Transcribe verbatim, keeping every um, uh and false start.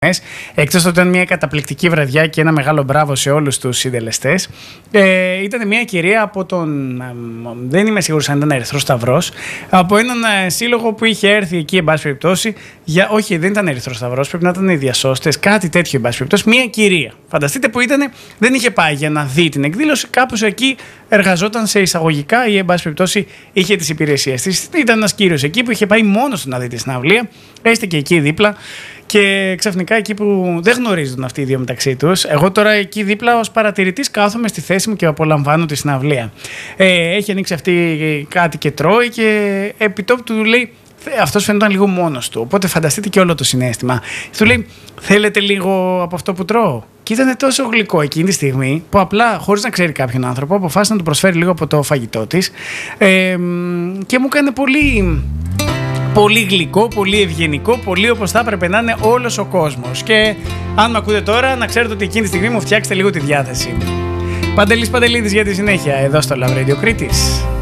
Εκτός ότι ήταν μια καταπληκτική βραδιά και ένα μεγάλο μπράβο σε όλους τους συντελεστές. Ε, ήταν μια κυρία από τον, δεν είμαι σίγουρος αν ήταν Ερυθρός Σταυρός, από έναν σύλλογο που είχε έρθει εκεί, εν πάση περιπτώσει, για, όχι δεν ήταν Ερυθρός Σταυρός, πρέπει να ήταν οι διασώστες, κάτι τέτοιο, εν πάση περιπτώσει, μια κυρία. Φανταστείτε που ήταν, δεν είχε πάει για να δει την εκδήλωση, κάπως εκεί εργαζόταν σε εισαγωγικά ή, εν πάση περιπτώσει, είχε τις υπηρεσίες της. Ήταν ένας κύριος εκεί που είχε πάει μόνος του να δει τη συναυλία, έστεκε εκεί δίπλα. Και ξαφνικά εκεί που δεν γνωρίζουν αυτοί οι δύο μεταξύ τους, εγώ τώρα εκεί δίπλα ως παρατηρητής κάθομαι στη θέση μου και απολαμβάνω τη συναυλία. Ε, έχει ανοίξει αυτή κάτι και τρώει και επί τόπου του λέει, αυτός φαίνονταν λίγο μόνος του. Οπότε φανταστείτε και όλο το συναίσθημα. Του λέει, θέλετε λίγο από αυτό που τρώω? Και ήταν τόσο γλυκό εκείνη τη στιγμή που απλά, χωρίς να ξέρει κάποιον άνθρωπο, αποφάσισε να του προσφέρει λίγο από το φαγητό της. Ε, και μου έκανε πολύ... Πολύ γλυκό, πολύ ευγενικό, πολύ όπως θα έπρεπε να είναι όλος ο κόσμος. Και αν με ακούτε τώρα, να ξέρετε ότι εκείνη τη στιγμή μου φτιάξετε λίγο τη διάθεση. Παντελής Παντελίδης για τη συνέχεια εδώ στο Love Radio Κρήτης.